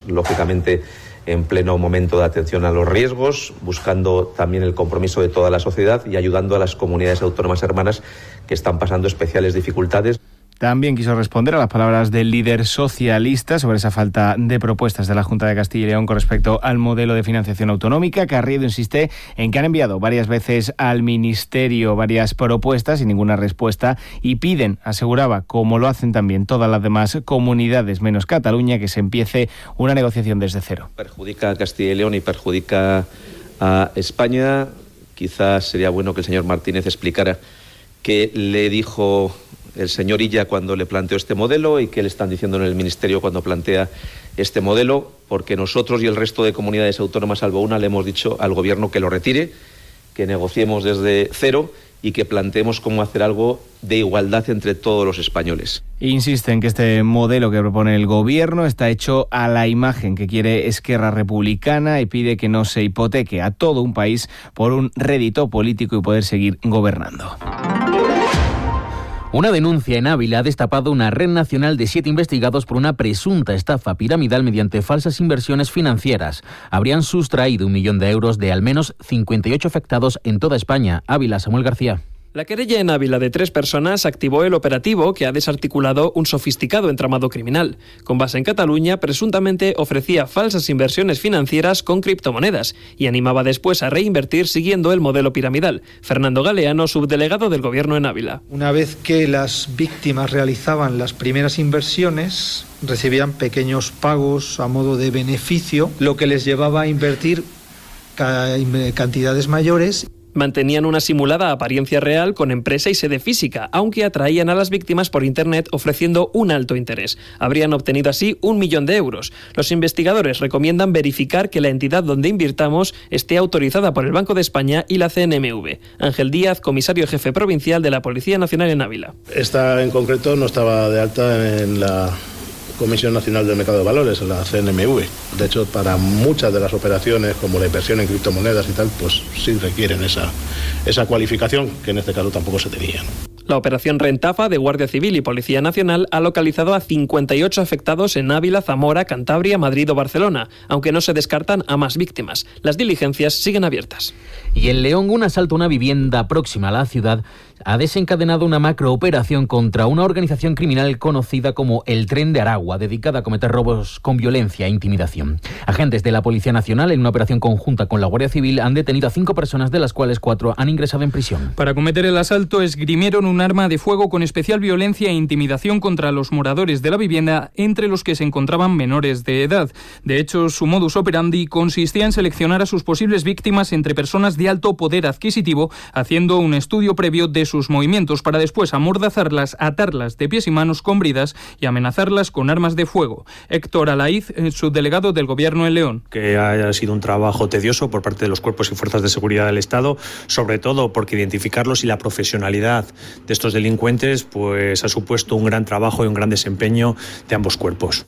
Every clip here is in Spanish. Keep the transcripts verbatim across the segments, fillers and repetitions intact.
lógicamente en pleno momento de atención a los riesgos, buscando también el compromiso de toda la sociedad y ayudando a las comunidades autónomas hermanas que están pasando especiales dificultades. También quiso responder a las palabras del líder socialista sobre esa falta de propuestas de la Junta de Castilla y León con respecto al modelo de financiación autonómica. Garrido insiste en que han enviado varias veces al Ministerio varias propuestas y ninguna respuesta, y piden, aseguraba, como lo hacen también todas las demás comunidades menos Cataluña, que se empiece una negociación desde cero. Perjudica a Castilla y León y perjudica a España. Quizás sería bueno que el señor Martínez explicara qué le dijo el señor Illa cuando le planteó este modelo y qué le están diciendo en el Ministerio cuando plantea este modelo, porque nosotros y el resto de comunidades autónomas, salvo una, le hemos dicho al Gobierno que lo retire, que negociemos desde cero y que planteemos cómo hacer algo de igualdad entre todos los españoles. Insiste en que este modelo que propone el Gobierno está hecho a la imagen que quiere Esquerra Republicana y pide que no se hipoteque a todo un país por un rédito político y poder seguir gobernando. Una denuncia en Ávila ha destapado una red nacional de siete investigados por una presunta estafa piramidal mediante falsas inversiones financieras. Habrían sustraído un millón de euros de al menos cincuenta y ocho afectados en toda España. Ávila, Samuel García. La querella en Ávila de tres personas activó el operativo que ha desarticulado un sofisticado entramado criminal. Con base en Cataluña, presuntamente ofrecía falsas inversiones financieras con criptomonedas y animaba después a reinvertir siguiendo el modelo piramidal. Fernando Galeano, subdelegado del Gobierno en Ávila. Una vez que las víctimas realizaban las primeras inversiones, recibían pequeños pagos a modo de beneficio, lo que les llevaba a invertir cantidades mayores. Mantenían una simulada apariencia real con empresa y sede física, aunque atraían a las víctimas por Internet ofreciendo un alto interés. Habrían obtenido así un millón de euros. Los investigadores recomiendan verificar que la entidad donde invirtamos esté autorizada por el Banco de España y la C N M V. Ángel Díaz, comisario jefe provincial de la Policía Nacional en Ávila. Esta en concreto no estaba de alta en la Comisión Nacional del Mercado de Valores, la C N M V. De hecho, para muchas de las operaciones, como la inversión en criptomonedas y tal, pues sí requieren esa, esa cualificación, que en este caso tampoco se tenía, ¿no? La operación Rentafa de Guardia Civil y Policía Nacional ha localizado a cincuenta y ocho afectados en Ávila, Zamora, Cantabria, Madrid o Barcelona, aunque no se descartan a más víctimas. Las diligencias siguen abiertas. Y en León, un asalto a una vivienda próxima a la ciudad ha desencadenado una macrooperación contra una organización criminal conocida como el Tren de Aragua, dedicada a cometer robos con violencia e intimidación. Agentes de la Policía Nacional, en una operación conjunta con la Guardia Civil, han detenido a cinco personas, de las cuales cuatro han ingresado en prisión. Para cometer el asalto, esgrimieron un arma de fuego con especial violencia e intimidación contra los moradores de la vivienda, entre los que se encontraban menores de edad. De hecho, su modus operandi consistía en seleccionar a sus posibles víctimas entre personas de alto poder adquisitivo, haciendo un estudio previo de sus movimientos para después amordazarlas, atarlas de pies y manos con bridas y amenazarlas con armas de fuego. Héctor Alaiz, subdelegado del Gobierno en León. Que haya sido un trabajo tedioso por parte de los cuerpos y fuerzas de seguridad del Estado, sobre todo porque identificarlos y la profesionalidad de estos delincuentes pues ha supuesto un gran trabajo y un gran desempeño de ambos cuerpos.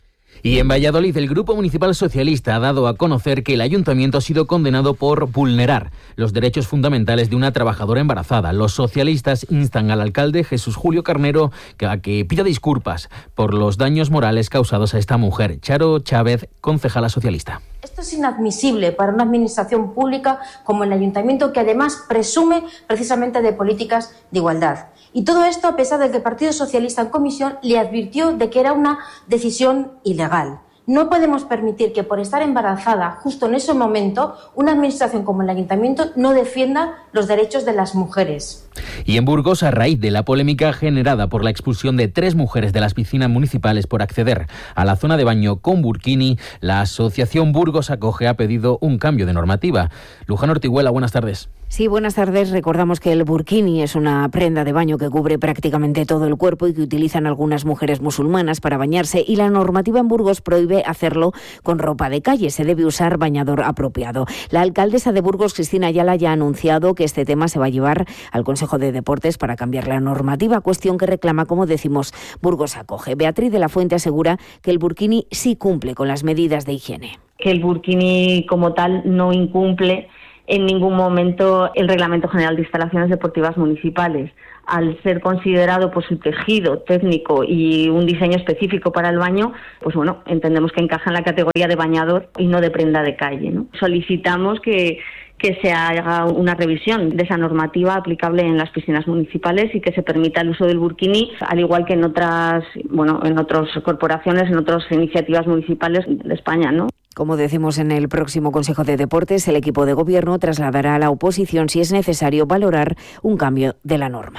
Y en Valladolid, el Grupo Municipal Socialista ha dado a conocer que el Ayuntamiento ha sido condenado por vulnerar los derechos fundamentales de una trabajadora embarazada. Los socialistas instan al alcalde Jesús Julio Carnero a que pida disculpas por los daños morales causados a esta mujer. Charo Chávez, concejala socialista. Esto es inadmisible para una administración pública como el Ayuntamiento, que además presume precisamente de políticas de igualdad. Y todo esto a pesar de que el Partido Socialista en comisión le advirtió de que era una decisión ilegal. No podemos permitir que por estar embarazada justo en ese momento una administración como el Ayuntamiento no defienda los derechos de las mujeres. Y en Burgos, a raíz de la polémica generada por la expulsión de tres mujeres de las piscinas municipales por acceder a la zona de baño con burkini, la Asociación Burgos Acoge ha pedido un cambio de normativa. Luján Ortiguela, buenas tardes. Sí, buenas tardes. Recordamos que el burkini es una prenda de baño que cubre prácticamente todo el cuerpo y que utilizan algunas mujeres musulmanas para bañarse, y la normativa en Burgos prohíbe hacerlo con ropa de calle. Se debe usar bañador apropiado. La alcaldesa de Burgos, Cristina Ayala, ya ha anunciado que este tema se va a llevar al Consejo de Deportes para cambiar la normativa, cuestión que reclama, como decimos, Burgos Acoge. Beatriz de la Fuente asegura que el burkini sí cumple con las medidas de higiene. Que el burkini como tal no incumple en ningún momento el Reglamento General de Instalaciones Deportivas Municipales. Al ser considerado por su tejido técnico y un diseño específico para el baño, pues bueno, entendemos que encaja en la categoría de bañador y no de prenda de calle, ¿no? Solicitamos que que se haga una revisión de esa normativa aplicable en las piscinas municipales y que se permita el uso del burkini, al igual que en otras, bueno, en otras corporaciones, en otras iniciativas municipales de España, ¿no? Como decimos en el próximo Consejo de Deportes, el equipo de gobierno trasladará a la oposición si es necesario valorar un cambio de la norma.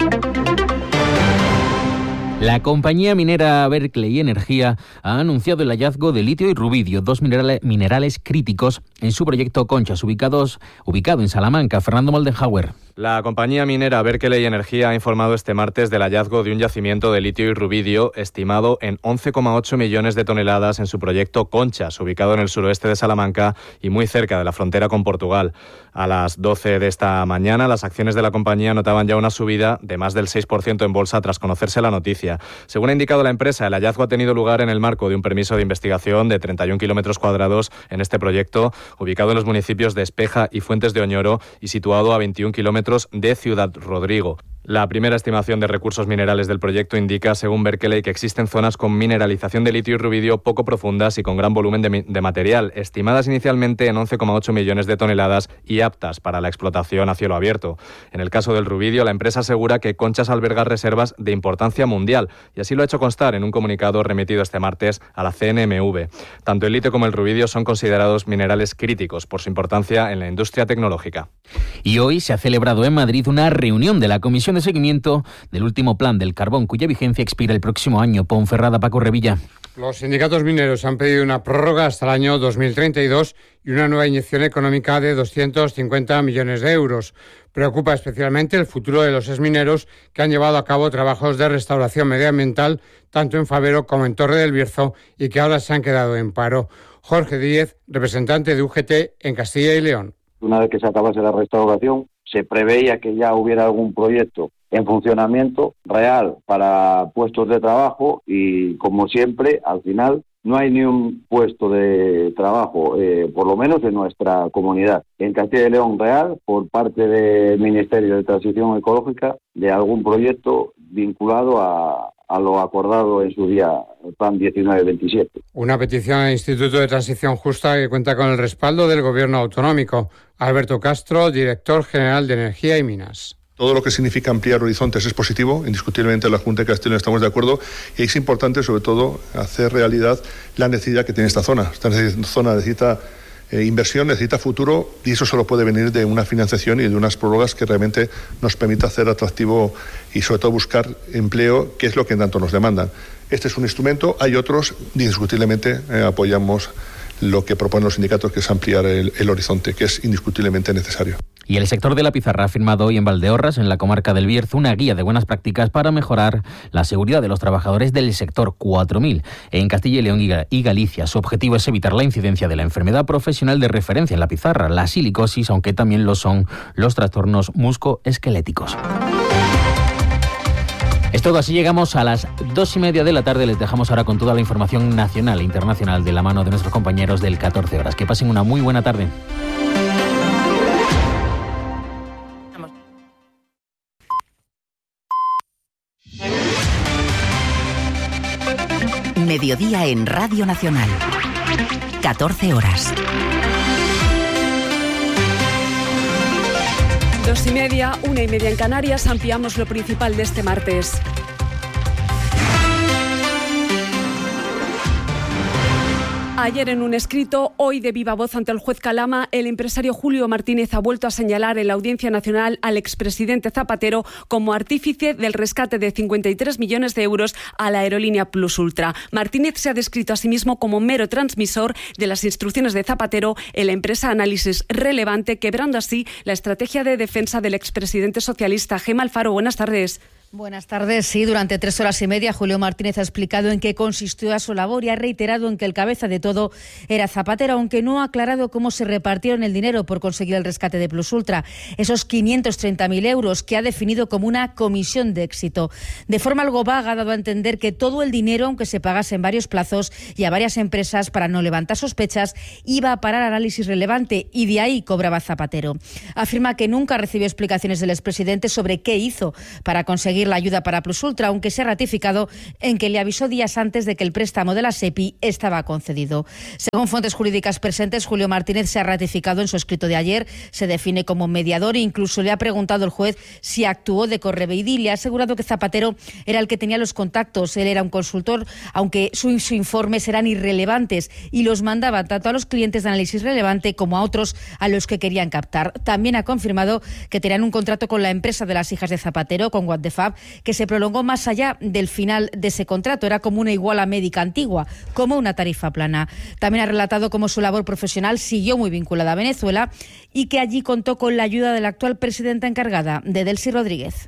La compañía minera Berkeley Energía ha anunciado el hallazgo de litio y rubidio, dos minerales, minerales críticos, en su proyecto Conchas, ubicados, ubicado en Salamanca. Fernando Moldenhauer. La compañía minera Berkeley Energía ha informado este martes del hallazgo de un yacimiento de litio y rubidio estimado en once coma ocho millones de toneladas en su proyecto Conchas, ubicado en el suroeste de Salamanca y muy cerca de la frontera con Portugal. A las doce de esta mañana, las acciones de la compañía notaban ya una subida de más del seis por ciento en bolsa tras conocerse la noticia. Según ha indicado la empresa, el hallazgo ha tenido lugar en el marco de un permiso de investigación de treinta y un kilómetros cuadrados en este proyecto, ubicado en los municipios de Espeja y Fuentes de Oñoro y situado a veintiún kilómetros de Ciudad Rodrigo. La primera estimación de recursos minerales del proyecto indica, según Berkeley, que existen zonas con mineralización de litio y rubidio poco profundas y con gran volumen de, de material, estimadas inicialmente en once coma ocho millones de toneladas y aptas para la explotación a cielo abierto. En el caso del rubidio, la empresa asegura que Conchas alberga reservas de importancia mundial y así lo ha hecho constar en un comunicado remitido este martes a la C N M V. Tanto el litio como el rubidio son considerados minerales críticos por su importancia en la industria tecnológica. Y hoy se ha celebrado en Madrid una reunión de la Comisión de seguimiento del último plan del carbón, cuya vigencia expira el próximo año. Ponferrada, Paco Revilla. Los sindicatos mineros han pedido una prórroga hasta el año dos mil treinta y dos y una nueva inyección económica de doscientos cincuenta millones de euros. Preocupa especialmente el futuro de los exmineros que han llevado a cabo trabajos de restauración medioambiental tanto en Fabero como en Torre del Bierzo y que ahora se han quedado en paro. Jorge Díez, representante de U G T en Castilla y León. Una vez que se acabase la restauración, se preveía que ya hubiera algún proyecto en funcionamiento real para puestos de trabajo y, como siempre, al final no hay ni un puesto de trabajo, eh, por lo menos en nuestra comunidad, en Castilla y León real, por parte del Ministerio de Transición Ecológica, de algún proyecto vinculado a, a lo acordado en su día, el Plan diecinueve veintisiete. Una petición al Instituto de Transición Justa que cuenta con el respaldo del Gobierno autonómico. Alberto Castro, director general de Energía y Minas. Todo lo que significa ampliar horizontes es positivo, indiscutiblemente la Junta de Castilla y León estamos de acuerdo, y es importante sobre todo hacer realidad la necesidad que tiene esta zona. Esta zona necesita eh, inversión, necesita futuro, y eso solo puede venir de una financiación y de unas prórrogas que realmente nos permita hacer atractivo y sobre todo buscar empleo, que es lo que tanto nos demandan. Este es un instrumento, hay otros, indiscutiblemente eh, apoyamos lo que proponen los sindicatos, que es ampliar el, el horizonte, que es indiscutiblemente necesario. Y el sector de la pizarra ha firmado hoy en Valdeorras, en la comarca del Bierzo, una guía de buenas prácticas para mejorar la seguridad de los trabajadores del sector cuatro mil. En Castilla y León y Galicia, su objetivo es evitar la incidencia de la enfermedad profesional de referencia en la pizarra, la silicosis, aunque también lo son los trastornos muscoesqueléticos. Es todo, así llegamos a las dos y media de la tarde. Les dejamos ahora con toda la información nacional e internacional de la mano de nuestros compañeros del catorce horas. Que pasen una muy buena tarde. Mediodía en Radio Nacional. catorce horas. Dos y media, una y media en Canarias, ampliamos lo principal de este martes. Ayer en un escrito, hoy de viva voz ante el juez Calama, el empresario Julio Martínez ha vuelto a señalar en la Audiencia Nacional al expresidente Zapatero como artífice del rescate de cincuenta y tres millones de euros a la aerolínea Plus Ultra. Martínez se ha descrito a sí mismo como mero transmisor de las instrucciones de Zapatero en la empresa Análisis Relevante, quebrando así la estrategia de defensa del expresidente socialista. Gemma Alfaro, buenas tardes. Buenas tardes. Sí, durante tres horas y media Julio Martínez ha explicado en qué consistió su labor y ha reiterado en que el cabeza de todo era Zapatero, aunque no ha aclarado cómo se repartieron el dinero por conseguir el rescate de Plus Ultra, esos quinientos treinta mil euros que ha definido como una comisión de éxito. De forma algo vaga ha dado a entender que todo el dinero, aunque se pagase en varios plazos y a varias empresas para no levantar sospechas, iba a parar análisis relevante y de ahí cobraba Zapatero. Afirma que nunca recibió explicaciones del expresidente sobre qué hizo para conseguir la ayuda para Plus Ultra, aunque se ha ratificado en que le avisó días antes de que el préstamo de la SEPI estaba concedido. Según fuentes jurídicas presentes, Julio Martínez se ha ratificado en su escrito de ayer, se define como mediador e incluso le ha preguntado el juez si actuó de correveidí. Le ha asegurado que Zapatero era el que tenía los contactos, él era un consultor, aunque sus informes eran irrelevantes y los mandaba tanto a los clientes de análisis relevante como a otros a los que querían captar. También ha confirmado que tenían un contrato con la empresa de las hijas de Zapatero, con What the Fab, que se prolongó más allá del final de ese contrato. Era como una iguala médica antigua, como una tarifa plana. También ha relatado cómo su labor profesional siguió muy vinculada a Venezuela y que allí contó con la ayuda de la actual presidenta encargada, de Delcy Rodríguez.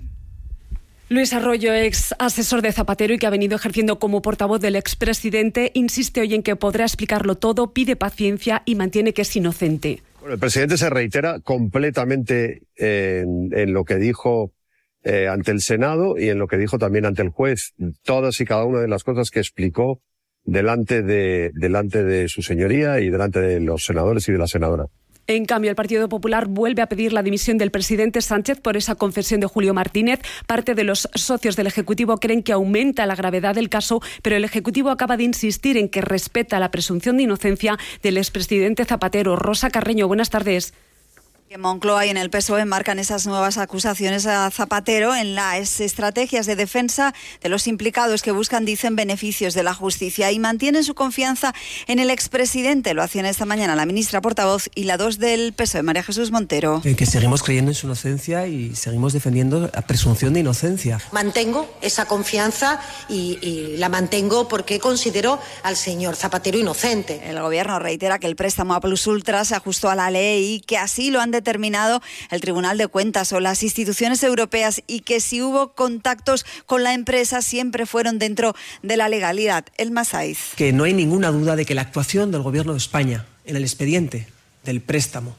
Luis Arroyo, ex asesor de Zapatero y que ha venido ejerciendo como portavoz del expresidente, insiste hoy en que podrá explicarlo todo, pide paciencia y mantiene que es inocente. Bueno, el presidente se reitera completamente en, en lo que dijo eh, ante el Senado y en lo que dijo también ante el juez. Todas y cada una de las cosas que explicó delante de, delante de su señoría y delante de los senadores y de la senadora. En cambio, el Partido Popular vuelve a pedir la dimisión del presidente Sánchez por esa confesión de Julio Martínez. Parte de los socios del Ejecutivo creen que aumenta la gravedad del caso, pero el Ejecutivo acaba de insistir en que respeta la presunción de inocencia del expresidente Zapatero. Rosa Carreño, buenas tardes. En Moncloa y en el P S O E marcan esas nuevas acusaciones a Zapatero en las estrategias de defensa de los implicados que buscan, dicen, beneficios de la justicia y mantienen su confianza en el expresidente. Lo hacían esta mañana la ministra portavoz y la dos del P S O E, María Jesús Montero. Eh, que seguimos creyendo en su inocencia y seguimos defendiendo la presunción de inocencia. Mantengo esa confianza y, y la mantengo porque considero al señor Zapatero inocente. El gobierno reitera que el préstamo a Plus Ultra se ajustó a la ley y que así lo han determinado el Tribunal de Cuentas o las instituciones europeas y que si hubo contactos con la empresa siempre fueron dentro de la legalidad. El Masaiz. Que no hay ninguna duda de que la actuación del Gobierno de España en el expediente del préstamo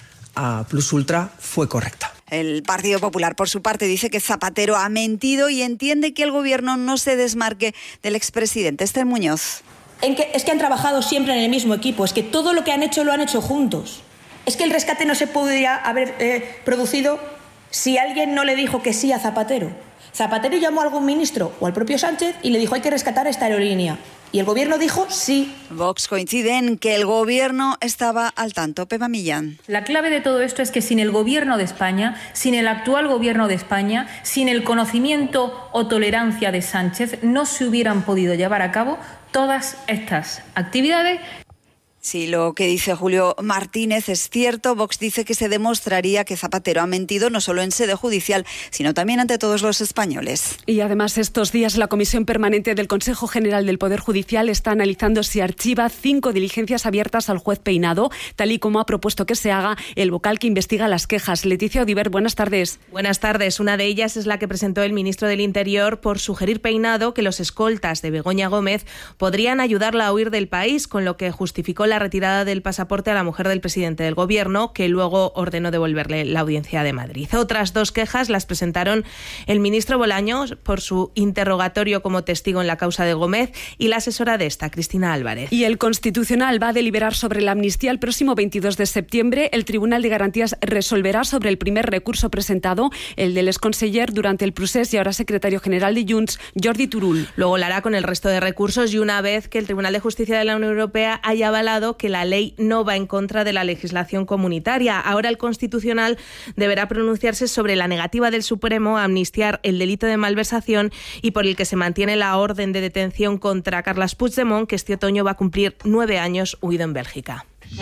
a Plus Ultra fue correcta. El Partido Popular, por su parte, dice que Zapatero ha mentido y entiende que el Gobierno no se desmarque del expresidente. Esther Muñoz. En que, es que han trabajado siempre en el mismo equipo, es que todo lo que han hecho lo han hecho juntos. Es que el rescate no se podría haber eh, producido si alguien no le dijo que sí a Zapatero. Zapatero llamó a algún ministro o al propio Sánchez y le dijo hay que rescatar esta aerolínea. Y el gobierno dijo sí. Vox coincide en que el gobierno estaba al tanto. Pepa Millán. La clave de todo esto es que sin el gobierno de España, sin el actual gobierno de España, sin el conocimiento o tolerancia de Sánchez, no se hubieran podido llevar a cabo todas estas actividades. Sí, lo que dice Julio Martínez es cierto. Vox dice que se demostraría que Zapatero ha mentido no solo en sede judicial, sino también ante todos los españoles. Y además estos días la Comisión Permanente del Consejo General del Poder Judicial está analizando si archiva cinco diligencias abiertas al juez Peinado, tal y como ha propuesto que se haga el vocal que investiga las quejas. Leticia Odiver, buenas tardes. Buenas tardes. Una de ellas es la que presentó el ministro del Interior por sugerir Peinado que los escoltas de Begoña Gómez podrían ayudarla a huir del país, con lo que justificó la retirada del pasaporte a la mujer del presidente del gobierno, que luego ordenó devolverle la Audiencia de Madrid. Otras dos quejas las presentaron el ministro Bolaños por su interrogatorio como testigo en la causa de Gómez y la asesora de esta, Cristina Álvarez. Y el Constitucional va a deliberar sobre la amnistía el próximo veintidós de septiembre. El Tribunal de Garantías resolverá sobre el primer recurso presentado, el del exconseller durante el procés y ahora secretario general de Junts, Jordi Turull. Luego lo hará con el resto de recursos y una vez que el Tribunal de Justicia de la Unión Europea haya avalado que la ley no va en contra de la legislación comunitaria. Ahora el Constitucional deberá pronunciarse sobre la negativa del Supremo a amnistiar el delito de malversación y por el que se mantiene la orden de detención contra Carles Puigdemont, que este otoño va a cumplir nueve años huido en Bélgica.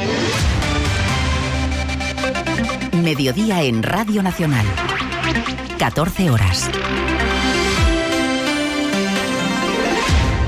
Mediodía en Radio Nacional. catorce horas.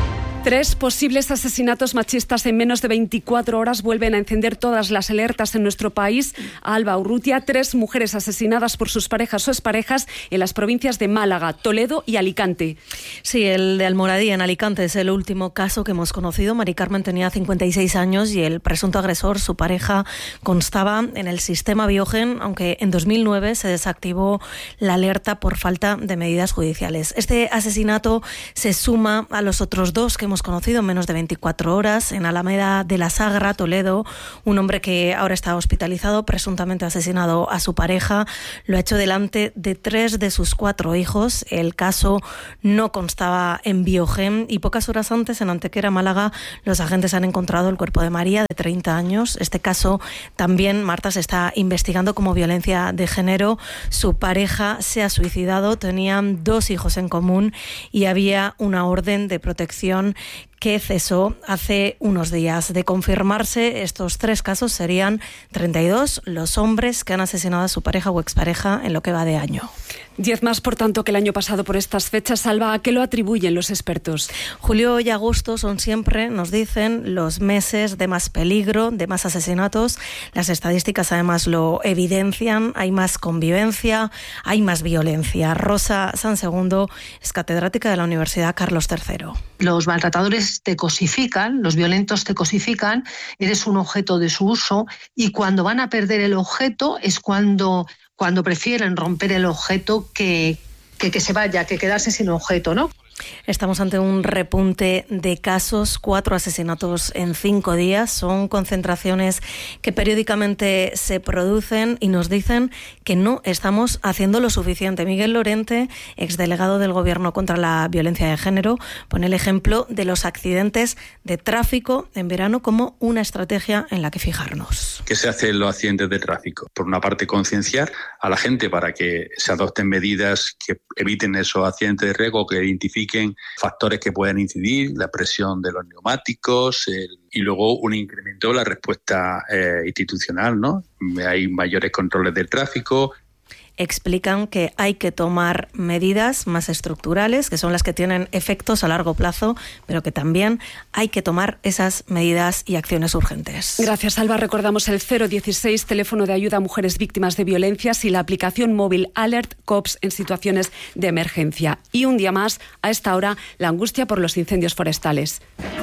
Tres posibles asesinatos machistas en menos de veinticuatro horas vuelven a encender todas las alertas en nuestro país. Alba Urrutia, tres mujeres asesinadas por sus parejas o exparejas en las provincias de Málaga, Toledo y Alicante. Sí, el de Almoradí en Alicante es el último caso que hemos conocido. Mari Carmen tenía cincuenta y seis años y el presunto agresor, su pareja, constaba en el sistema Biogen, aunque en dos mil nueve se desactivó la alerta por falta de medidas judiciales. Este asesinato se suma a los otros dos que hemos conocido en menos de veinticuatro horas. En Alameda de la Sagra, Toledo, un hombre que ahora está hospitalizado, presuntamente asesinado a su pareja, lo ha hecho delante de tres de sus cuatro hijos. El caso no constaba en Biogen y pocas horas antes, en Antequera, Málaga, los agentes han encontrado el cuerpo de María, de treinta años. Este caso también, Marta, se está investigando como violencia de género. Su pareja se ha suicidado, tenían dos hijos en común y había una orden de protección que cesó hace unos días. De confirmarse estos tres casos, serían treinta y dos los hombres que han asesinado a su pareja o expareja en lo que va de año. Diez más, por tanto, que el año pasado por estas fechas. Salva, ¿a qué lo atribuyen los expertos? Julio y agosto son siempre, nos dicen, los meses de más peligro, de más asesinatos. Las estadísticas además lo evidencian. Hay más convivencia, hay más violencia. Rosa Sansegundo es catedrática de la Universidad Carlos tercero. Los maltratadores te cosifican, los violentos te cosifican, eres un objeto de su uso y cuando van a perder el objeto es cuando, cuando prefieren romper el objeto que, que, que se vaya, que quedarse sin objeto, ¿no? Estamos ante un repunte de casos, cuatro asesinatos en cinco días. Son concentraciones que periódicamente se producen y nos dicen que no estamos haciendo lo suficiente. Miguel Lorente, exdelegado del Gobierno contra la violencia de género, pone el ejemplo de los accidentes de tráfico en verano como una estrategia en la que fijarnos. ¿Qué se hace en los accidentes de tráfico? Por una parte, concienciar a la gente para que se adopten medidas que eviten esos accidentes de riesgo, que identifiquen factores que puedan incidir, la presión de los neumáticos el, y luego un incremento de la respuesta eh, institucional, ¿no? Hay mayores controles del tráfico. Explican que hay que tomar medidas más estructurales, que son las que tienen efectos a largo plazo, pero que también hay que tomar esas medidas y acciones urgentes. Gracias, Alba. Recordamos el cero dieciséis, teléfono de ayuda a mujeres víctimas de violencias, y la aplicación móvil Alert Cops en situaciones de emergencia. Y un día más, a esta hora, la angustia por los incendios forestales.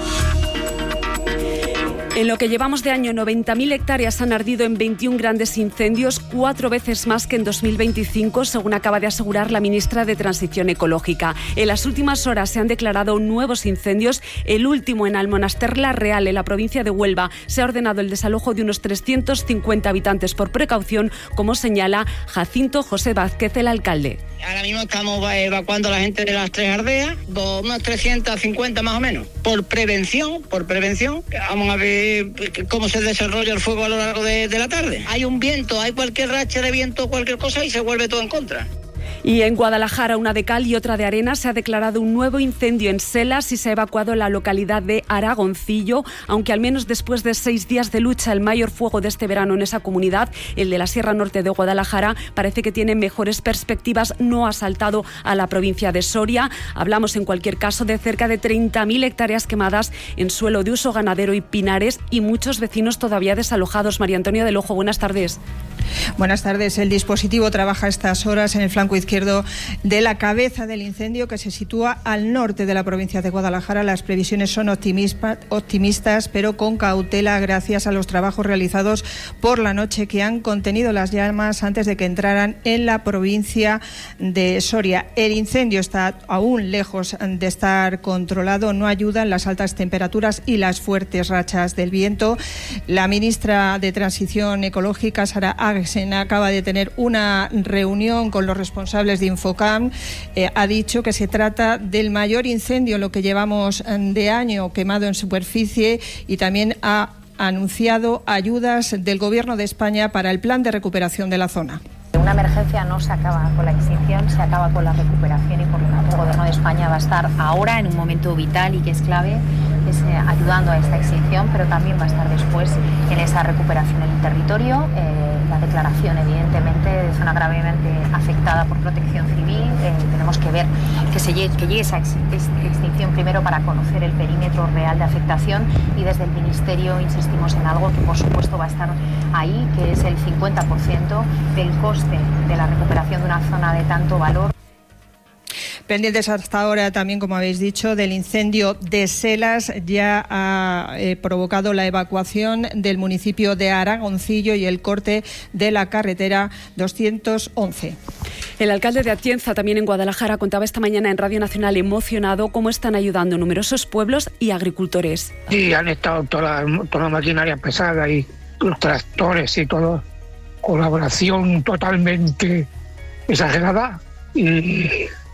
En lo que llevamos de año, noventa mil hectáreas han ardido en veintiún grandes incendios, cuatro veces más que en dos mil veinticinco, según acaba de asegurar la ministra de Transición Ecológica. En las últimas horas se han declarado nuevos incendios, el último en Almonaster la Real, en la provincia de Huelva. Se ha ordenado el desalojo de unos trescientos cincuenta habitantes por precaución, como señala Jacinto José Vázquez, el alcalde. Ahora mismo estamos evacuando a la gente de las tres aldeas, unos trescientos cincuenta más o menos, por prevención, por prevención. Vamos a ver cómo se desarrolla el fuego a lo largo de, de la tarde. Hay un viento, hay cualquier racha de viento, cualquier cosa y se vuelve todo en contra. Y en Guadalajara, una de cal y otra de arena, se ha declarado un nuevo incendio en Selas y se ha evacuado la localidad de Aragoncillo, aunque al menos después de seis días de lucha, el mayor fuego de este verano en esa comunidad, el de la Sierra Norte de Guadalajara, parece que tiene mejores perspectivas, no ha saltado a la provincia de Soria. Hablamos en cualquier caso de cerca de treinta mil hectáreas quemadas en suelo de uso ganadero y pinares y muchos vecinos todavía desalojados. María Antonia del Ojo, buenas tardes. Buenas tardes. El dispositivo trabaja a estas horas en el flanco izquierdo de la cabeza del incendio, que se sitúa al norte de la provincia de Guadalajara. Las previsiones son optimistas, pero con cautela, gracias a los trabajos realizados por la noche que han contenido las llamas antes de que entraran en la provincia de Soria. El incendio está aún lejos de estar controlado. No ayudan las altas temperaturas y las fuertes rachas del viento. La ministra de Transición Ecológica, Sara Agsen, acaba de tener una reunión con los responsables de Infocam. Eh, ha dicho que se trata del mayor incendio en lo que llevamos de año quemado en superficie, y también ha anunciado ayudas del Gobierno de España para el plan de recuperación de la zona. Una emergencia no se acaba con la extinción, se acaba con la recuperación, y por lo tanto el Gobierno de España va a estar ahora en un momento vital y que es clave, es eh, ayudando a esta extinción, pero también va a estar después en esa recuperación en el territorio. Eh, la declaración, evidentemente, de zona gravemente afectada por protección civil. Eh, tenemos que ver que, se llegue, que llegue esa ex, ex, extinción primero para conocer el perímetro real de afectación, y desde el Ministerio insistimos en algo que por supuesto va a estar ahí, que es el cincuenta por ciento del coste de la recuperación de una zona de tanto valor. Pendientes hasta ahora también, como habéis dicho, del incendio de Selas. Ya ha eh, provocado la evacuación del municipio de Aragoncillo y el corte de la carretera doscientos once. El alcalde de Atienza, también en Guadalajara, contaba esta mañana en Radio Nacional, emocionado, cómo están ayudando numerosos pueblos y agricultores. Sí, han estado toda la, toda la maquinaria pesada y los tractores y todo. Colaboración totalmente exagerada, y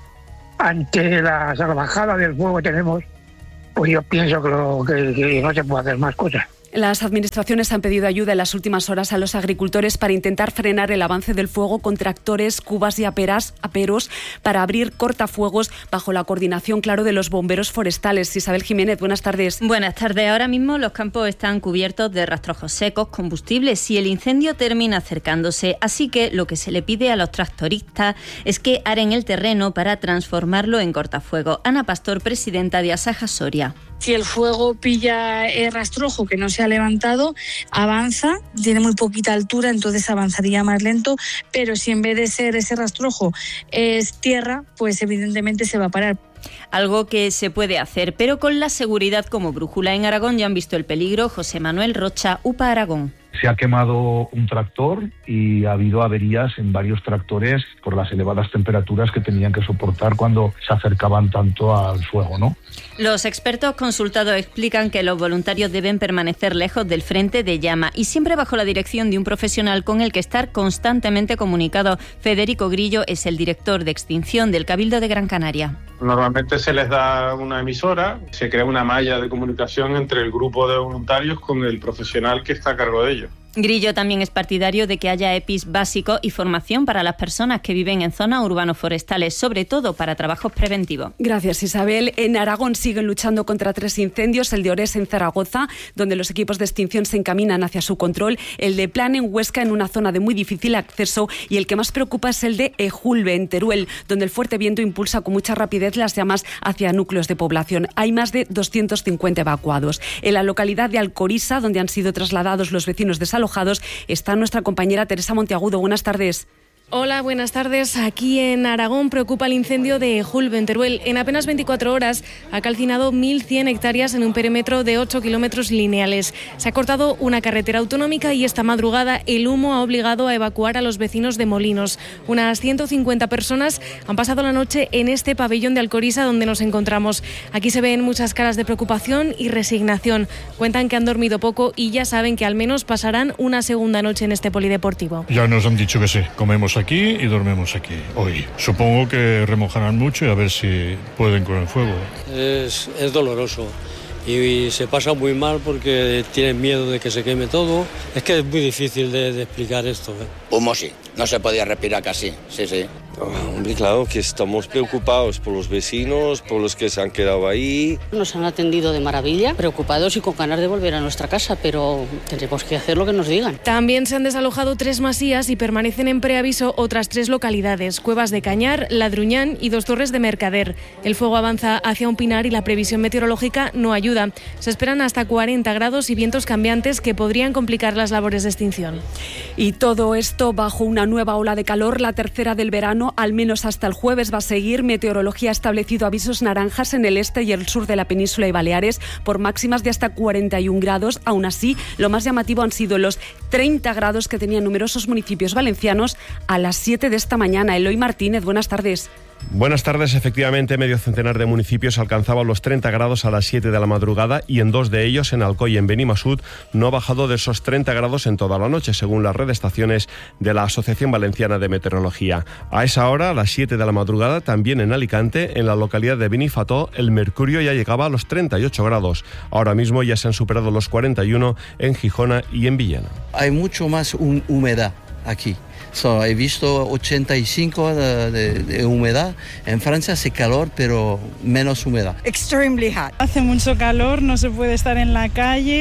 ante la salvajada del fuego que tenemos, pues yo pienso que, lo, que, que no se puede hacer más cosas. Las administraciones han pedido ayuda en las últimas horas a los agricultores para intentar frenar el avance del fuego con tractores, cubas y aperas, aperos para abrir cortafuegos bajo la coordinación, claro, de los bomberos forestales. Isabel Jiménez, buenas tardes. Buenas tardes. Ahora mismo los campos están cubiertos de rastrojos secos, combustibles, y el incendio termina acercándose. Así que lo que se le pide a los tractoristas es que aren el terreno para transformarlo en cortafuego. Ana Pastor, presidenta de Asaja Soria. Si el fuego pilla el rastrojo que no se ha levantado, avanza, tiene muy poquita altura, entonces avanzaría más lento, pero si en vez de ser ese rastrojo es tierra, pues evidentemente se va a parar. Algo que se puede hacer, pero con la seguridad como brújula. En Aragón ya han visto el peligro. José Manuel Rocha, U P A Aragón. Se ha quemado un tractor y ha habido averías en varios tractores por las elevadas temperaturas que tenían que soportar cuando se acercaban tanto al fuego, ¿no? Los expertos consultados explican que los voluntarios deben permanecer lejos del frente de llama y siempre bajo la dirección de un profesional con el que estar constantemente comunicado. Federico Grillo es el director de extinción del Cabildo de Gran Canaria. Normalmente se les da una emisora, se crea una malla de comunicación entre el grupo de voluntarios con el profesional que está a cargo de ello. Grillo también es partidario de que haya E P Is básicos y formación para las personas que viven en zonas urbano-forestales, sobre todo para trabajos preventivos. Gracias, Isabel. En Aragón siguen luchando contra tres incendios: el de Orés en Zaragoza, donde los equipos de extinción se encaminan hacia su control, el de Plan en Huesca, en una zona de muy difícil acceso, y el que más preocupa es el de Ejulbe, en Teruel, donde el fuerte viento impulsa con mucha rapidez las llamas hacia núcleos de población. Hay más de doscientos cincuenta evacuados. En la localidad de Alcoriza, donde han sido trasladados los vecinos desalojados, está nuestra compañera Teresa Monteagudo. Buenas tardes. Hola, buenas tardes. Aquí en Aragón preocupa el incendio de Ejulbe, en Teruel. En apenas veinticuatro horas ha calcinado mil cien hectáreas en un perímetro de ocho kilómetros lineales. Se ha cortado una carretera autonómica y esta madrugada el humo ha obligado a evacuar a los vecinos de Molinos. Unas ciento cincuenta personas han pasado la noche en este pabellón de Alcoriza donde nos encontramos. Aquí se ven muchas caras de preocupación y resignación. Cuentan que han dormido poco y ya saben que al menos pasarán una segunda noche en este polideportivo. Ya nos han dicho que sí, comemos aquí y dormimos aquí hoy. Supongo que remojarán mucho y a ver si pueden con el fuego. Es, es doloroso y, y se pasa muy mal porque tienen miedo de que se queme todo. Es que es muy difícil de, de explicar esto, ¿eh? Humo sí, no se podía respirar casi, sí, sí. Hombre, claro que estamos preocupados por los vecinos, por los que se han quedado ahí. Nos han atendido de maravilla, preocupados y con ganas de volver a nuestra casa, pero tendremos que hacer lo que nos digan. También se han desalojado tres masías y permanecen en preaviso otras tres localidades: Cuevas de Cañar, Ladruñán y Dos Torres de Mercader. El fuego avanza hacia un pinar y la previsión meteorológica no ayuda. Se esperan hasta cuarenta grados y vientos cambiantes que podrían complicar las labores de extinción. Y todo esto bajo una nueva ola de calor, la tercera del verano. Al menos hasta el jueves va a seguir. Meteorología ha establecido avisos naranjas en el este y el sur de la península y Baleares por máximas de hasta cuarenta y un grados. Aún así, lo más llamativo han sido los treinta grados que tenían numerosos municipios valencianos a las siete de esta mañana. Eloy Martínez, buenas tardes. Buenas tardes. Efectivamente, medio centenar de municipios alcanzaban los treinta grados a las siete de la madrugada y en dos de ellos, en Alcoy y en Benimassot, no ha bajado de esos treinta grados en toda la noche, según la red de estaciones de la Asociación Valenciana de Meteorología. A esa hora, a las siete de la madrugada, también en Alicante, en la localidad de Benifato, el mercurio ya llegaba a los treinta y ocho grados. Ahora mismo ya se han superado los cuarenta y uno en Gijona y en Villena. Hay mucho más humedad aquí. So, he visto ochenta y cinco de, de, de humedad. En Francia hace calor, pero menos humedad. Extremely hot. Hace mucho calor, no se puede estar en la calle.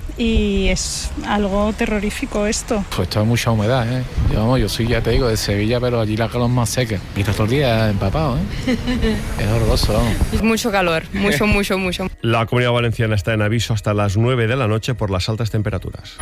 y es algo terrorífico esto. Pues esto es mucha humedad, ¿eh? Yo, vamos, yo soy, ya te digo, de Sevilla, pero allí la calor más seca. Y está todo el día empapado, ¿eh? Es horroroso, vamos. Es mucho calor, mucho, mucho, mucho. La Comunidad Valenciana está en aviso hasta las nueve de la noche por las altas temperaturas.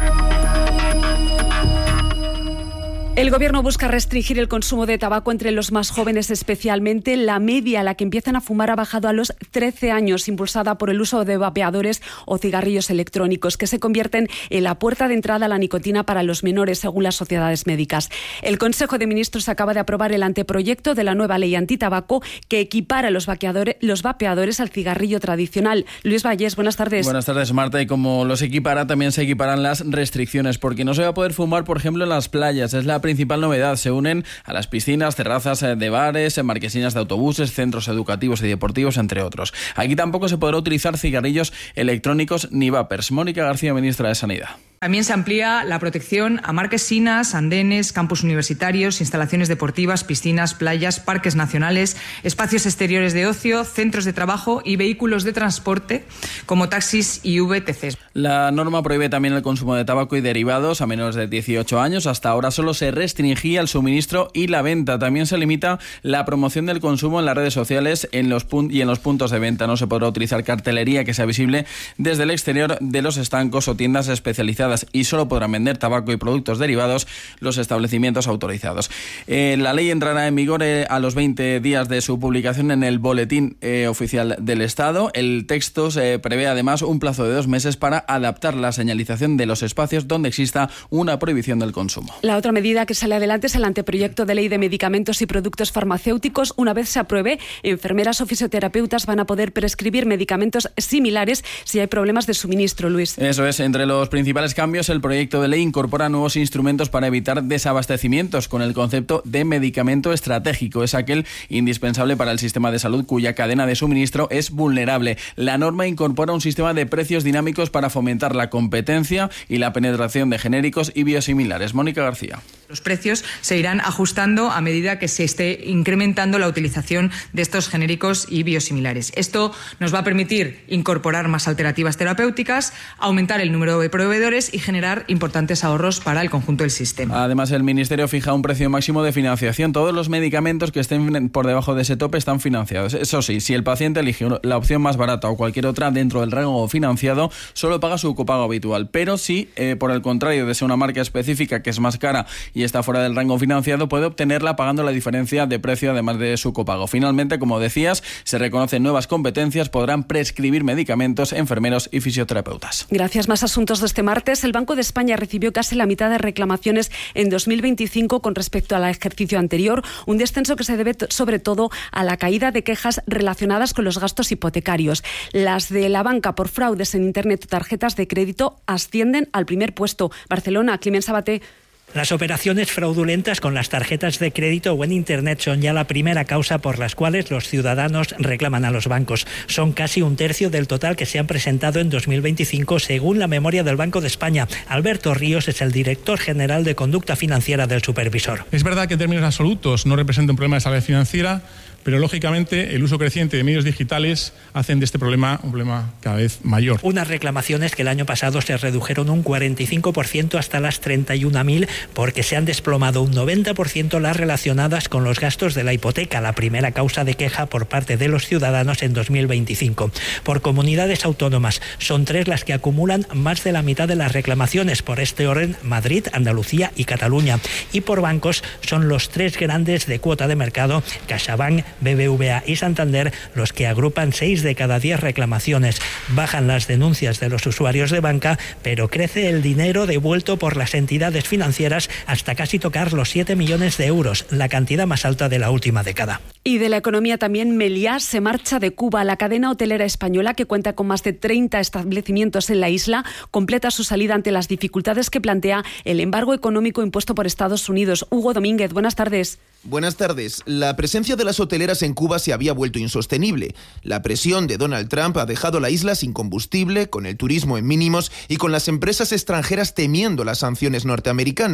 El Gobierno busca restringir el consumo de tabaco entre los más jóvenes especialmente. La media a la que empiezan a fumar ha bajado a los trece años, impulsada por el uso de vapeadores o cigarrillos electrónicos, que se convierten en la puerta de entrada a la nicotina para los menores, según las sociedades médicas. El Consejo de Ministros acaba de aprobar el anteproyecto de la nueva ley antitabaco que equipara los vapeadores, los vapeadores al cigarrillo tradicional. Luis Vallés, buenas tardes. Buenas tardes, Marta. Y como los equipara, también se equiparan las restricciones, porque no se va a poder fumar, por ejemplo, en las playas. Es la principal novedad. Se unen a las piscinas, terrazas de bares, marquesinas de autobuses, centros educativos y deportivos, entre otros. Aquí tampoco se podrá utilizar cigarrillos electrónicos ni vapers. Mónica García, ministra de Sanidad. También se amplía la protección a marquesinas, andenes, campus universitarios, instalaciones deportivas, piscinas, playas, parques nacionales, espacios exteriores de ocio, centros de trabajo y vehículos de transporte como taxis y V T Cs. La norma prohíbe también el consumo de tabaco y derivados a menores de dieciocho años. Hasta ahora solo se restringía el suministro y la venta. También se limita la promoción del consumo en las redes sociales en los pun- y en los puntos de venta. No se podrá utilizar cartelería que sea visible desde el exterior de los estancos o tiendas especializadas, y solo podrán vender tabaco y productos derivados los establecimientos autorizados. Eh, la ley entrará en vigor eh, a los veinte días de su publicación en el Boletín eh, Oficial del Estado. El texto se prevé además un plazo de dos meses para adaptar la señalización de los espacios donde exista una prohibición del consumo. La otra medida que sale adelante es el anteproyecto de ley de medicamentos y productos farmacéuticos. Una vez se apruebe, enfermeras o fisioterapeutas van a poder prescribir medicamentos similares si hay problemas de suministro, Luis. Eso es. Entre los principales cambios, el proyecto de ley incorpora nuevos instrumentos para evitar desabastecimientos con el concepto de medicamento estratégico. Es aquel indispensable para el sistema de salud cuya cadena de suministro es vulnerable. La norma incorpora un sistema de precios dinámicos para fomentar la competencia y la penetración de genéricos y biosimilares. Mónica García. Los precios se irán ajustando a medida que se esté incrementando la utilización de estos genéricos y biosimilares. Esto nos va a permitir incorporar más alternativas terapéuticas, aumentar el número de proveedores y generar importantes ahorros para el conjunto del sistema. Además, el Ministerio fija un precio máximo de financiación. Todos los medicamentos que estén por debajo de ese tope están financiados. Eso sí, si el paciente elige la opción más barata o cualquier otra dentro del rango financiado, solo paga su copago habitual. Pero si, eh, por el contrario, desea una marca específica que es más cara y está fuera del rango financiado, puede obtenerla pagando la diferencia de precio además de su copago. Finalmente, como decías, se reconocen nuevas competencias, podrán prescribir medicamentos enfermeros y fisioterapeutas. Gracias. Más asuntos de este martes. El Banco de España recibió casi la mitad de reclamaciones en dos mil veinticinco con respecto al ejercicio anterior, un descenso que se debe t- sobre todo a la caída de quejas relacionadas con los gastos hipotecarios. Las de la banca por fraudes en Internet o tarjetas de crédito ascienden al primer puesto. Barcelona, Climent Sabaté. Las operaciones fraudulentas con las tarjetas de crédito o en Internet son ya la primera causa por las cuales los ciudadanos reclaman a los bancos. Son casi un tercio del total que se han presentado en dos mil veinticinco, según la memoria del Banco de España. Alberto Ríos es el director general de Conducta Financiera del Supervisor. Es verdad que en términos absolutos no representa un problema de estabilidad financiera, pero lógicamente el uso creciente de medios digitales hacen de este problema un problema cada vez mayor. Unas reclamaciones que el año pasado se redujeron un cuarenta y cinco por ciento hasta las treinta y una mil, porque se han desplomado un noventa por ciento las relacionadas con los gastos de la hipoteca, la primera causa de queja por parte de los ciudadanos en dos mil veinticinco. Por comunidades autónomas, son tres las que acumulan más de la mitad de las reclamaciones. Por este orden, Madrid, Andalucía y Cataluña. Y por bancos, son los tres grandes de cuota de mercado, CaixaBank, B B V A y Santander, los que agrupan seis de cada diez reclamaciones. Bajan las denuncias de los usuarios de banca, pero crece el dinero devuelto por las entidades financieras hasta casi tocar los siete millones de euros, la cantidad más alta de la última década. Y de la economía también, Meliá se marcha de Cuba. La cadena hotelera española, que cuenta con más de treinta establecimientos en la isla, completa su salida ante las dificultades que plantea el embargo económico impuesto por Estados Unidos. Hugo Domínguez, buenas tardes. Buenas tardes. La presencia de las hoteleras en Cuba se había vuelto insostenible. La presión de Donald Trump ha dejado la isla sin combustible, con el turismo en mínimos y con las empresas extranjeras temiendo las sanciones norteamericanas.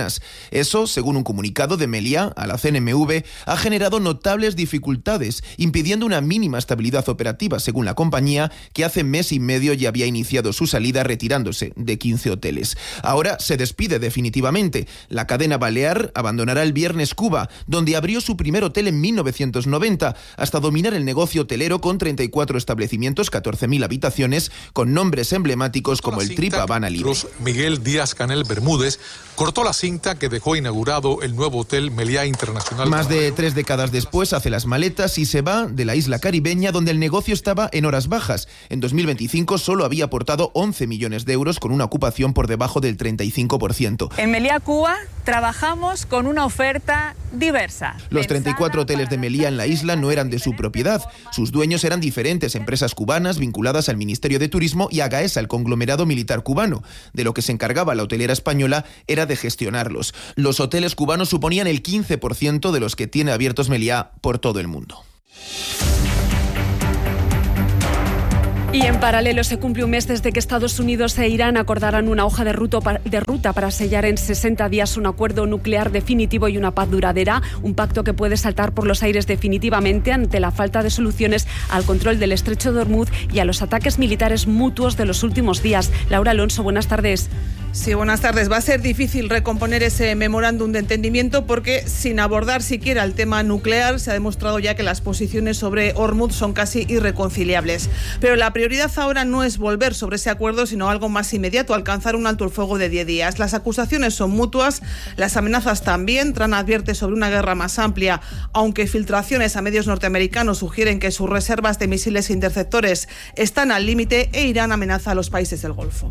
semanas. Eso, según un comunicado de Meliá a la C N M V, ha generado notables dificultades, impidiendo una mínima estabilidad operativa, según la compañía, que hace mes y medio ya había iniciado su salida retirándose de quince hoteles. Ahora se despide definitivamente. La cadena balear abandonará el viernes Cuba, donde abrió su primer hotel en mil novecientos noventa, hasta dominar el negocio hotelero con treinta y cuatro establecimientos, catorce mil habitaciones, con nombres emblemáticos como el Trip Habana Libre. Miguel Díaz-Canel Bermúdez cortó la cinta que dejó inaugurado el nuevo hotel Meliá Internacional. Más de tres décadas después hace las maletas y se va de la isla caribeña, donde el negocio estaba en horas bajas. En dos mil veinticinco solo había aportado once millones de euros, con una ocupación por debajo del treinta y cinco por ciento. En Meliá, Cuba, trabajamos con una oferta diversa. Los treinta y cuatro hoteles de Meliá en la isla no eran de su propiedad. Sus dueños eran diferentes empresas cubanas vinculadas al Ministerio de Turismo y a Gaesa, el conglomerado militar cubano. De lo que se encargaba la hotelera española era de gestionarlos. Los hoteles cubanos suponían el quince por ciento de los que tiene abiertos Meliá por todo el mundo. Y en paralelo se cumple un mes desde que Estados Unidos e Irán acordaran una hoja de ruta para sellar en sesenta días un acuerdo nuclear definitivo y una paz duradera, un pacto que puede saltar por los aires definitivamente ante la falta de soluciones al control del estrecho de Hormuz y a los ataques militares mutuos de los últimos días. Laura Alonso, buenas tardes. Sí, buenas tardes. Va a ser difícil recomponer ese memorándum de entendimiento porque, sin abordar siquiera el tema nuclear, se ha demostrado ya que las posiciones sobre Hormuz son casi irreconciliables. Pero la prioridad ahora no es volver sobre ese acuerdo, sino algo más inmediato, alcanzar un alto el fuego de diez días. Las acusaciones son mutuas, las amenazas también. Trump advierte sobre una guerra más amplia, aunque filtraciones a medios norteamericanos sugieren que sus reservas de misiles interceptores están al límite, e Irán amenaza a los países del Golfo.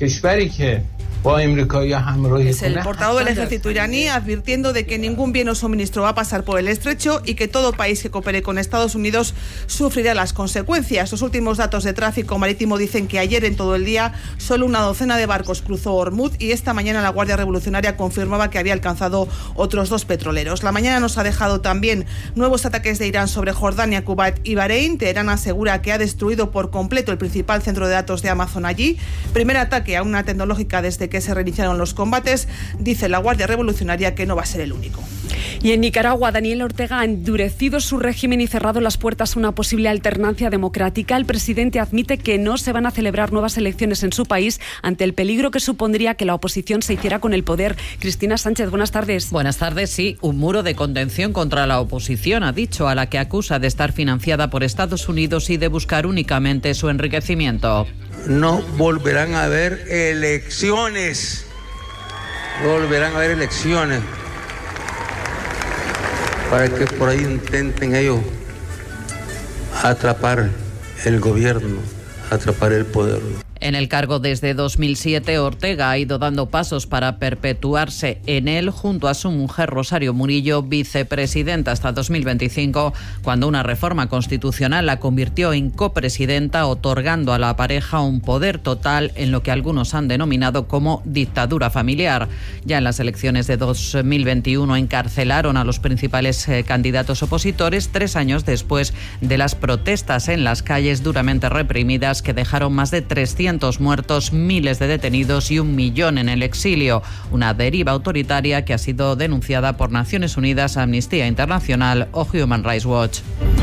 Es el portavoz del ejército iraní advirtiendo de que ningún bien o suministro va a pasar por el estrecho y que todo país que coopere con Estados Unidos sufrirá las consecuencias. Los últimos datos de tráfico marítimo dicen que ayer en todo el día solo una docena de barcos cruzó Hormuz y esta mañana la Guardia Revolucionaria confirmaba que había alcanzado otros dos petroleros. La mañana nos ha dejado también nuevos ataques de Irán sobre Jordania, Kuwait y Bahrein. Teherán asegura que ha destruido por completo el principal centro de datos de Amazon allí. Primer ataque a una tecnológica desde que se reiniciaron los combates. Dice la Guardia Revolucionaria que no va a ser el único. Y en Nicaragua, Daniel Ortega ha endurecido su régimen y cerrado las puertas a una posible alternancia democrática. El presidente admite que no se van a celebrar nuevas elecciones en su país ante el peligro que supondría que la oposición se hiciera con el poder. Cristina Sánchez, buenas tardes. Buenas tardes, sí. Un muro de contención contra la oposición, ha dicho, a la que acusa de estar financiada por Estados Unidos y de buscar únicamente su enriquecimiento. No volverán a haber elecciones. No volverán a haber elecciones. Para que por ahí intenten ellos atrapar el gobierno, atrapar el poder. En el cargo desde dos mil siete, Ortega ha ido dando pasos para perpetuarse en él junto a su mujer Rosario Murillo, vicepresidenta hasta dos mil veinticinco, cuando una reforma constitucional la convirtió en copresidenta, otorgando a la pareja un poder total en lo que algunos han denominado como dictadura familiar. Ya en las elecciones de dos mil veintiuno encarcelaron a los principales eh, candidatos opositores, tres años después de las protestas en las calles duramente reprimidas que dejaron más de trescientos muertos, miles de detenidos y un millón en el exilio. Una deriva autoritaria que ha sido denunciada por Naciones Unidas, Amnistía Internacional o Human Rights Watch.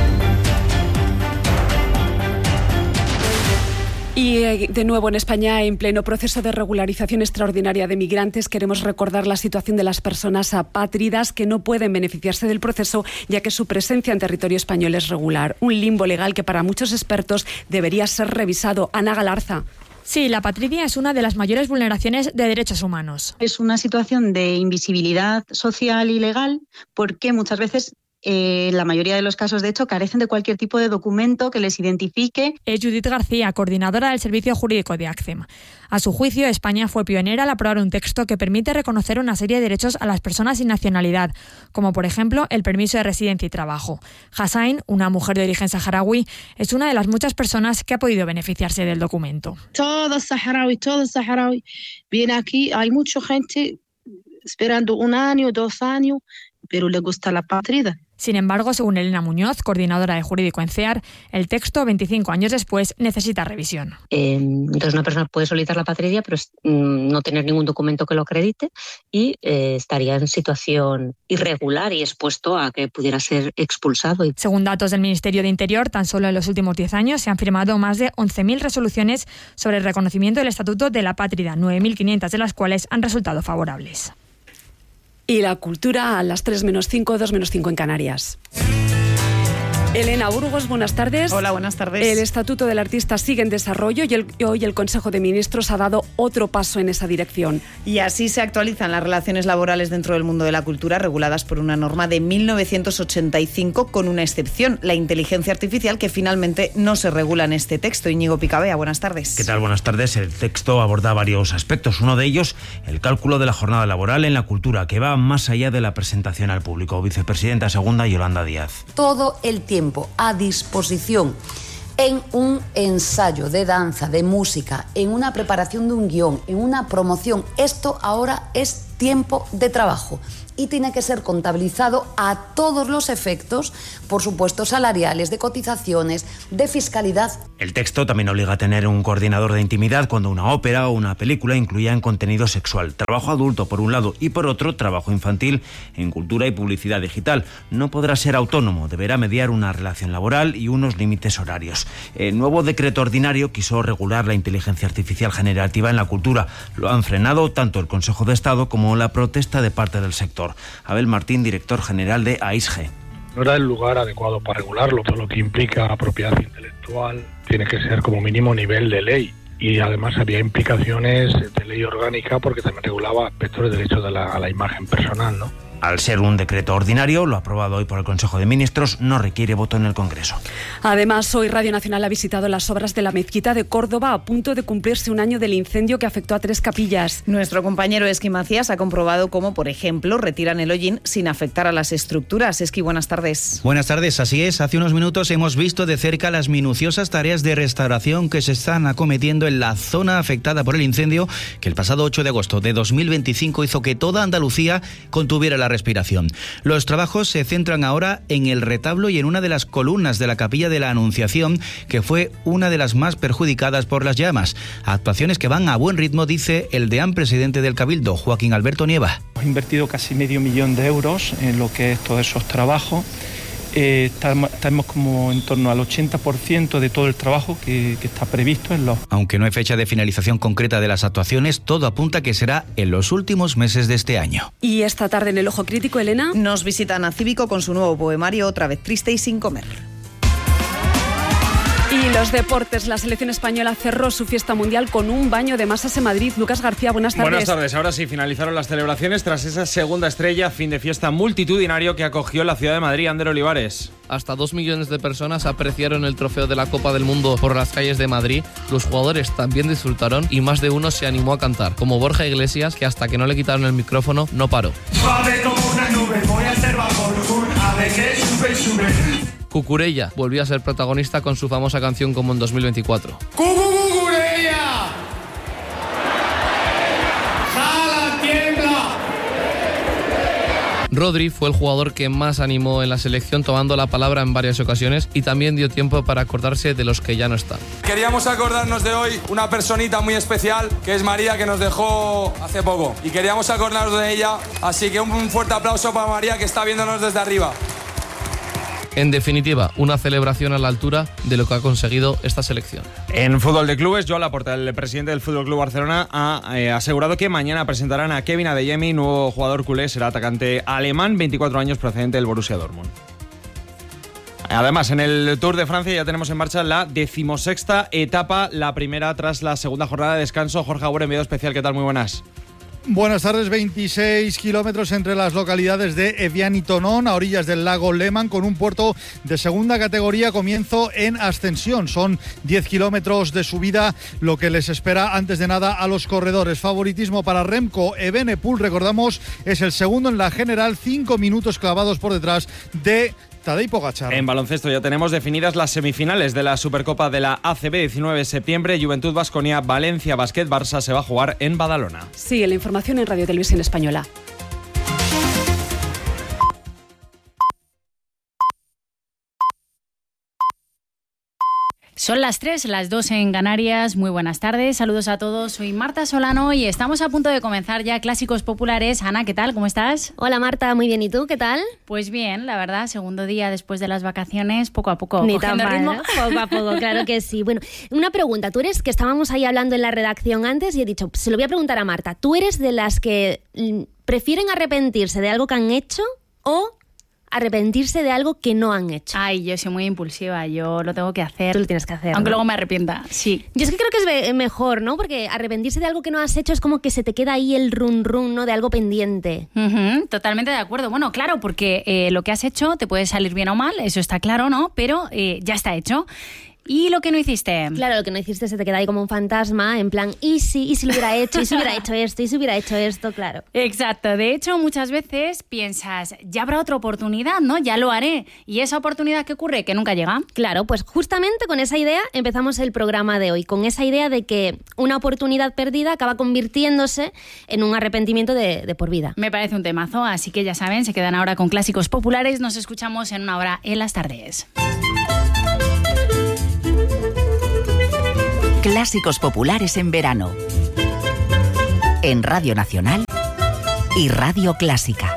Y de nuevo en España, en pleno proceso de regularización extraordinaria de migrantes, queremos recordar la situación de las personas apátridas que no pueden beneficiarse del proceso, ya que su presencia en territorio español es regular. Un limbo legal que para muchos expertos debería ser revisado. Ana Galarza. Sí, la apatridia es una de las mayores vulneraciones de derechos humanos. Es una situación de invisibilidad social y legal porque muchas veces Eh, la mayoría de los casos, de hecho, carecen de cualquier tipo de documento que les identifique. Es Judith García, coordinadora del Servicio Jurídico de ACCEM. A su juicio, España fue pionera al aprobar un texto que permite reconocer una serie de derechos a las personas sin nacionalidad, como por ejemplo el permiso de residencia y trabajo. Hassain, una mujer de origen saharaui, es una de las muchas personas que ha podido beneficiarse del documento. Todo saharaui, todo saharaui viene aquí. Hay mucha gente esperando un año, dos años. pero le gusta la patria. Sin embargo, según Elena Muñoz, coordinadora de Jurídico en CEAR, el texto, veinticinco años después, necesita revisión. Eh, entonces, una persona puede solicitar la patria, pero mm, no tener ningún documento que lo acredite y eh, estaría en situación irregular y expuesto a que pudiera ser expulsado. Según datos del Ministerio de Interior, tan solo en los últimos diez años se han firmado más de once mil resoluciones sobre el reconocimiento del Estatuto de la Patria, nueve mil quinientas de las cuales han resultado favorables. Y la cultura a las tres menos cinco, dos menos cinco en Canarias. Elena Burgos, buenas tardes. Hola, buenas tardes. El Estatuto del Artista sigue en desarrollo y el, hoy el Consejo de Ministros ha dado otro paso en esa dirección. Y así se actualizan las relaciones laborales dentro del mundo de la cultura, reguladas por una norma de mil novecientos ochenta y cinco, con una excepción, la inteligencia artificial, que finalmente no se regula en este texto. Íñigo Picabea, buenas tardes. ¿Qué tal? Buenas tardes. El texto aborda varios aspectos. Uno de ellos, el cálculo de la jornada laboral en la cultura, que va más allá de la presentación al público. Vicepresidenta segunda, Yolanda Díaz. Todo el tiempo a disposición en un ensayo de danza, de música, en una preparación de un guión, en una promoción. Esto ahora es tiempo de trabajo y tiene que ser contabilizado a todos los efectos, por supuesto salariales, de cotizaciones, de fiscalidad. El texto también obliga a tener un coordinador de intimidad cuando una ópera o una película incluyan contenido sexual. Trabajo adulto por un lado y por otro trabajo infantil en cultura y publicidad digital. No podrá ser autónomo, deberá mediar una relación laboral y unos límites horarios. El nuevo decreto ordinario quiso regular la inteligencia artificial generativa en la cultura. Lo han frenado tanto el Consejo de Estado como la protesta de parte del sector. Abel Martín, director general de A I S G. No era el lugar adecuado para regularlo. Todo lo que implica propiedad intelectual tiene que ser como mínimo nivel de ley. Y además había implicaciones de ley orgánica porque también regulaba aspectos de derecho de la, a la imagen personal, ¿no? Al ser un decreto ordinario, lo aprobado hoy por el Consejo de Ministros, no requiere voto en el Congreso. Además, hoy Radio Nacional ha visitado las obras de la mezquita de Córdoba, a punto de cumplirse un año del incendio que afectó a tres capillas. Nuestro compañero Esqui Macías ha comprobado cómo, por ejemplo, retiran el hollín sin afectar a las estructuras. Esqui, buenas tardes. Buenas tardes, así es. Hace unos minutos hemos visto de cerca las minuciosas tareas de restauración que se están acometiendo en la zona afectada por el incendio que el pasado ocho de agosto de dos mil veinticinco hizo que toda Andalucía contuviera la respiración. Los trabajos se centran ahora en el retablo y en una de las columnas de la capilla de la Anunciación, que fue una de las más perjudicadas por las llamas. Actuaciones que van a buen ritmo, dice el deán presidente del Cabildo, Joaquín Alberto Nieva. Hemos invertido casi medio millón de euros en lo que es todos esos trabajos. Eh, estamos como en torno al ochenta por ciento de todo el trabajo que, que está previsto en los... Aunque no hay fecha de finalización concreta de las actuaciones, todo apunta que será en los últimos meses de este año. Y esta tarde en el Ojo Crítico, Elena, nos visita Ana Cívico con su nuevo poemario Otra vez triste y sin comer. Y los deportes, la selección española cerró su fiesta mundial con un baño de masas en Madrid. Lucas García, buenas tardes. Buenas tardes. Ahora sí, finalizaron las celebraciones tras esa segunda estrella, fin de fiesta multitudinario que acogió la ciudad de Madrid. Ander Olivares. Hasta dos millones de personas apreciaron el trofeo de la Copa del Mundo por las calles de Madrid. Los jugadores también disfrutaron y más de uno se animó a cantar, como Borja Iglesias, que hasta que no le quitaron el micrófono no paró. Suave como una nube, voy a ser vapor, a ver que sube, sube. Cucurella volvió a ser protagonista con su famosa canción como en dos mil veinticuatro. ¡Cucurella! ¡Jala, tiembla! Rodri fue el jugador que más animó en la selección, tomando la palabra en varias ocasiones y también dio tiempo para acordarse de los que ya no están. Queríamos acordarnos de hoy una personita muy especial, que es María, que nos dejó hace poco. Y queríamos acordarnos de ella, así que un fuerte aplauso para María, que está viéndonos desde arriba. En definitiva, una celebración a la altura de lo que ha conseguido esta selección. En fútbol de clubes, Joan Laporta, el presidente del Fútbol Club Barcelona, ha eh, asegurado que mañana presentarán a Kevin Adeyemi, nuevo jugador culé, será atacante alemán, veinticuatro años, procedente del Borussia Dortmund. Además, en el Tour de Francia ya tenemos en marcha la decimosexta etapa, la primera tras la segunda jornada de descanso. Jorge Agüero, enviado especial, ¿qué tal? Muy buenas. Buenas tardes. veintiséis kilómetros entre las localidades de Evian y Tonón, a orillas del lago Lehmann, con un puerto de segunda categoría, comienzo en ascensión. Son diez kilómetros de subida lo que les espera antes de nada a los corredores. Favoritismo para Remco Evenepoel, recordamos, es el segundo en la general, cinco minutos clavados por detrás de Tadej Pogačar. En baloncesto ya tenemos definidas las semifinales de la Supercopa de la A C B, diecinueve de septiembre, Juventud Baskonia, Valencia Basket Barça se va a jugar en Badalona. Sigue la información en Radio Televisión Española. Son las tres, las dos en Canarias. Muy buenas tardes, saludos a todos. Soy Marta Solano y estamos a punto de comenzar ya Clásicos Populares. Ana, ¿qué tal? ¿Cómo estás? Hola Marta, muy bien. ¿Y tú? ¿Qué tal? Pues bien, la verdad, segundo día después de las vacaciones, poco a poco. Ni tan mal, ritmo. ¿eh? Poco a poco, claro que sí. Bueno, una pregunta. Tú eres, que estábamos ahí hablando en la redacción antes y he dicho, se lo voy a preguntar a Marta. ¿Tú eres de las que prefieren arrepentirse de algo que han hecho o arrepentirse de algo que no han hecho? Ay, yo soy muy impulsiva, yo lo tengo que hacer. Tú lo tienes que hacer, aunque ¿no? luego me arrepienta, sí. Yo es que creo que es mejor, ¿no? Porque arrepentirse de algo que no has hecho es como que se te queda ahí el run run, ¿no? De algo pendiente. Uh-huh, totalmente de acuerdo. Bueno, claro, porque eh, lo que has hecho te puede salir bien o mal, eso está claro, ¿no? Pero eh, ya está hecho. ¿Y lo que no hiciste? Claro, lo que no hiciste se te queda ahí como un fantasma, en plan, ¿y si, y si lo hubiera hecho? ¿Y si hubiera hecho esto? ¿Y si hubiera hecho esto? Claro. Exacto. De hecho, muchas veces piensas, ya habrá otra oportunidad, ¿no? Ya lo haré. ¿Y esa oportunidad qué ocurre? Que nunca llega. Claro, pues justamente con esa idea empezamos el programa de hoy, con esa idea de que una oportunidad perdida acaba convirtiéndose en un arrepentimiento de, de por vida. Me parece un temazo, así que ya saben, se quedan ahora con Clásicos Populares. Nos escuchamos en una hora en las tardes. Clásicos Populares en verano. En Radio Nacional y Radio Clásica.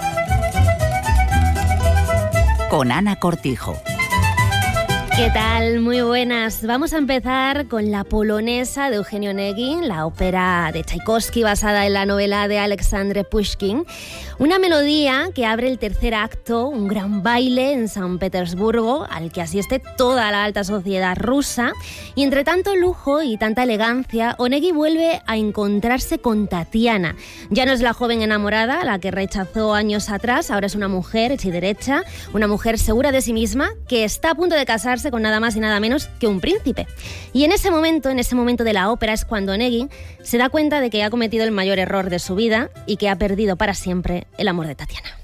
Con Ana Cortijo. ¿Qué tal? Muy buenas. Vamos a empezar con la polonesa de Eugenio Onegin, la ópera de Tchaikovsky basada en la novela de Alexandre Pushkin. Una melodía que abre el tercer acto, un gran baile en San Petersburgo, al que asiste toda la alta sociedad rusa. Y entre tanto lujo y tanta elegancia, Onegin vuelve a encontrarse con Tatiana. Ya no es la joven enamorada, la que rechazó años atrás, ahora es una mujer hecha y derecha, una mujer segura de sí misma, que está a punto de casarse con nada más y nada menos que un príncipe. Y en ese momento, en ese momento de la ópera, es cuando Onegin se da cuenta de que ha cometido el mayor error de su vida y que ha perdido para siempre el amor de Tatiana.